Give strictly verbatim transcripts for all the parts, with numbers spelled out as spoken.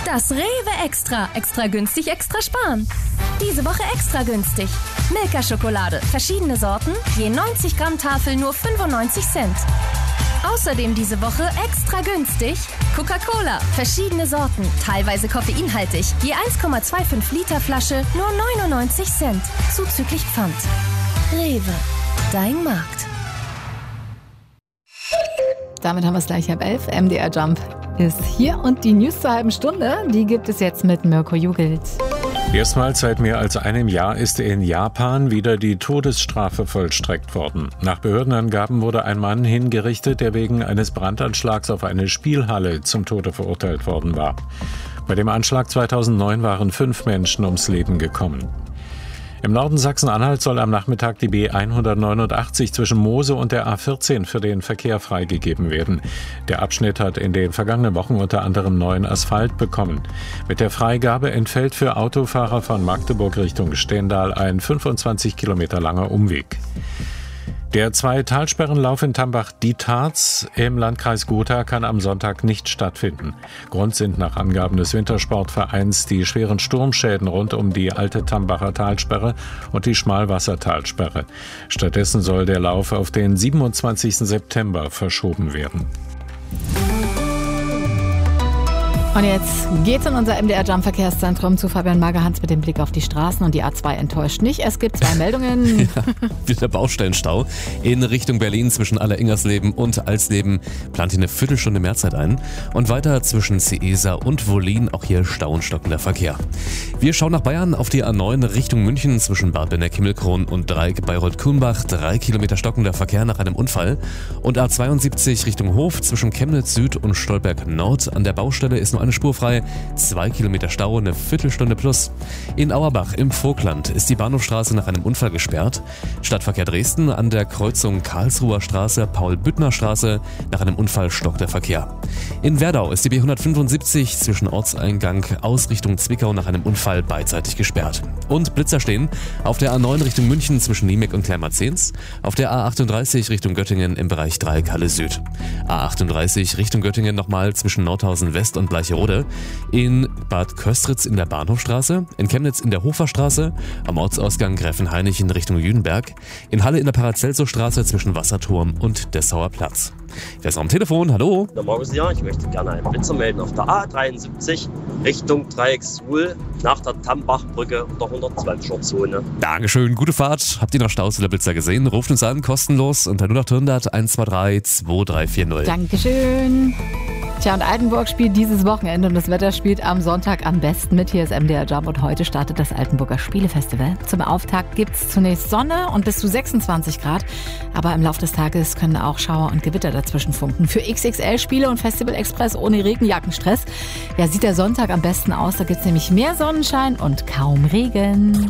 Das Rewe Extra. Extra günstig, extra sparen. Diese Woche extra günstig. Milka-Schokolade. Verschiedene Sorten. Je neunzig Gramm Tafel nur fünfundneunzig Cent. Außerdem diese Woche extra günstig Coca-Cola. Verschiedene Sorten. Teilweise koffeinhaltig. Je eins Komma fünfundzwanzig Liter Flasche nur neunundneunzig Cent. Zuzüglich Pfand. Rewe. Dein Markt. Damit haben wir es gleich halb elf. M D R Jump ist hier und die News zur halben Stunde, die gibt es jetzt mit Mirko Jugelt. Erstmals seit mehr als einem Jahr ist in Japan wieder die Todesstrafe vollstreckt worden. Nach Behördenangaben wurde ein Mann hingerichtet, der wegen eines Brandanschlags auf eine Spielhalle zum Tode verurteilt worden war. Bei dem Anschlag zweitausendneun waren fünf Menschen ums Leben gekommen. Im Norden Sachsen-Anhalt soll am Nachmittag die B hundertneunundachtzig zwischen Moose und der A vierzehn für den Verkehr freigegeben werden. Der Abschnitt hat in den vergangenen Wochen unter anderem neuen Asphalt bekommen. Mit der Freigabe entfällt für Autofahrer von Magdeburg Richtung Stendal ein fünfundzwanzig Kilometer langer Umweg. Der Zwei-Talsperrenlauf in Tambach-Dietharz im Landkreis Gotha kann am Sonntag nicht stattfinden. Grund sind nach Angaben des Wintersportvereins die schweren Sturmschäden rund um die alte Tambacher Talsperre und die Schmalwassertalsperre. Stattdessen soll der Lauf auf den siebenundzwanzigsten September verschoben werden. Und jetzt geht's in unser M D R Jump Verkehrszentrum zu Fabian Magerhans mit dem Blick auf die Straßen, und die A zwei enttäuscht nicht. Es gibt zwei Meldungen. Ja, wieder Baustellenstau in Richtung Berlin zwischen Aller-Ingersleben und Alsleben plant hier eine Viertelstunde Mehrzeit ein. Und weiter zwischen Ciesa und Wollin auch hier Stau und stockender Verkehr. Wir schauen nach Bayern auf die A neun Richtung München zwischen Bad Benneck-Himmelkron und Dreieck Bayreuth-Kulmbach. Drei Kilometer stockender Verkehr nach einem Unfall. Und A zweiundsiebzig Richtung Hof zwischen Chemnitz Süd und Stolberg Nord. An der Baustelle ist nur eine Spur frei, zwei Kilometer Stau, eine Viertelstunde plus. In Auerbach im Vogtland ist die Bahnhofstraße nach einem Unfall gesperrt. Stadtverkehr Dresden an der Kreuzung Karlsruher Straße, Paul-Büttner-Straße, nach einem Unfall stockt der Verkehr. In Werdau ist die B hundertfünfundsiebzig zwischen Ortseingang aus Richtung Zwickau nach einem Unfall beidseitig gesperrt. Und Blitzer stehen auf der A neun Richtung München zwischen Niemek und Kleinmarzens, auf der A achtunddreißig Richtung Göttingen im Bereich Dreieck Halle Süd. A achtunddreißig Richtung Göttingen nochmal zwischen Nordhausen West und Bleicherode, in Bad Köstritz in der Bahnhofstraße, in Chemnitz in der Hoferstraße, am Ortsausgang Gräfenhainich in Richtung Jüdenberg, in Halle in der Paracelso-Straße zwischen Wasserturm und Dessauer Platz. Wer ist noch am Telefon? Hallo? Guten Morgen, ja, ich möchte gerne einen Blitzer melden auf der A dreiundsiebzig Richtung Dreieck Suhl nach der Tambachbrücke und der hundertzwanziger Zone. Dankeschön, gute Fahrt. Habt ihr noch Staus oder Blitzer gesehen? Ruft uns an, kostenlos unter null acht hundert eins zwei drei zwei drei vier null. Dankeschön. Tja, und Altenburg spielt dieses Wochenende und das Wetter spielt am Sonntag am besten mit. Hier ist M D R Jump und heute startet das Altenburger Spielefestival. Zum Auftakt gibt es zunächst Sonne und bis zu sechsundzwanzig Grad. Aber im Laufe des Tages können auch Schauer und Gewitter dazwischen funken. Für X X L-Spiele und Festival Express ohne Regenjackenstress. Ja, sieht der Sonntag am besten aus. Da gibt es nämlich mehr Sonnenschein und kaum Regen.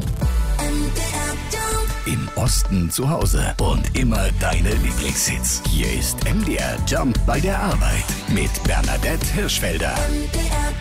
Im Osten zu Hause und immer deine Lieblingshits. Hier ist M D R Jump bei der Arbeit mit Bernadette Hirschfelder.